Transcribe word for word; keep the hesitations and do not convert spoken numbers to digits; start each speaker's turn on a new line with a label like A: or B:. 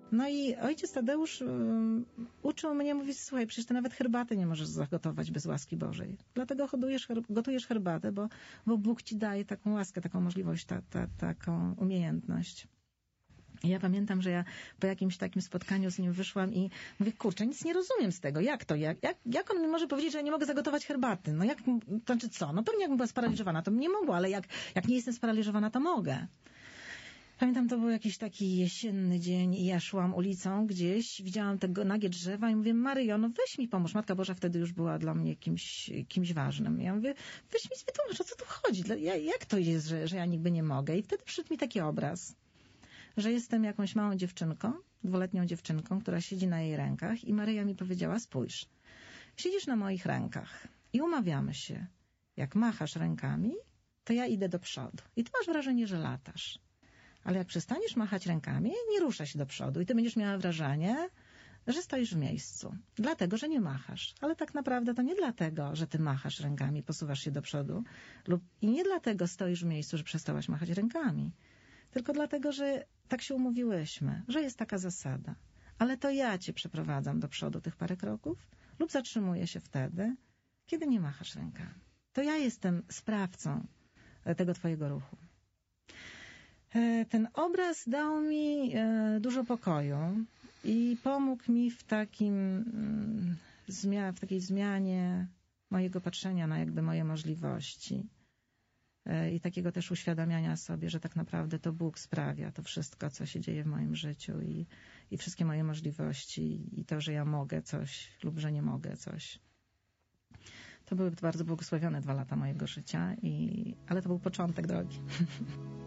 A: No i ojciec Tadeusz um, uczył mnie, mówi, słuchaj, przecież ty nawet herbaty nie możesz zagotować bez łaski Bożej. Dlatego hodujesz, gotujesz herbatę, bo, bo Bóg ci daje taką łaskę, taką możliwość, ta, ta, taką umiejętność. I ja pamiętam, że ja po jakimś takim spotkaniu z nim wyszłam i mówię, kurczę, nic nie rozumiem z tego. Jak to? Jak, jak, jak on mi może powiedzieć, że ja nie mogę zagotować herbaty? No jak, to znaczy co? No pewnie jakbym była sparaliżowana, to bym nie mogła, ale jak, jak nie jestem sparaliżowana, to mogę. Pamiętam, to był jakiś taki jesienny dzień i ja szłam ulicą gdzieś, widziałam tego nagie drzewa i mówię, Maryjo, no weź mi pomóż. Matka Boża wtedy już była dla mnie kimś, kimś ważnym. Ja mówię, weź mi wytłumacz, o co tu chodzi? Jak to jest, że, że ja niby nie mogę? I wtedy przyszedł mi taki obraz, że jestem jakąś małą dziewczynką, dwuletnią dziewczynką, która siedzi na jej rękach i Maryja mi powiedziała, spójrz, siedzisz na moich rękach i umawiamy się, jak machasz rękami, to ja idę do przodu. I ty masz wrażenie, że latasz. Ale jak przestaniesz machać rękami, nie rusza się do przodu i ty będziesz miała wrażenie, że stoisz w miejscu. Dlatego, że nie machasz. Ale tak naprawdę to nie dlatego, że ty machasz rękami, posuwasz się do przodu. Lub i nie dlatego stoisz w miejscu, że przestałaś machać rękami. Tylko dlatego, że tak się umówiłyśmy, że jest taka zasada. Ale to ja cię przeprowadzam do przodu tych parę kroków lub zatrzymuję się wtedy, kiedy nie machasz rękami. To ja jestem sprawcą tego twojego ruchu. Ten obraz dał mi dużo pokoju i pomógł mi w takim w takiej zmianie mojego patrzenia na jakby moje możliwości i takiego też uświadamiania sobie, że tak naprawdę to Bóg sprawia to wszystko, co się dzieje w moim życiu i, i wszystkie moje możliwości i to, że ja mogę coś lub że nie mogę coś. To były bardzo błogosławione dwa lata mojego życia, i, ale to był początek drogi.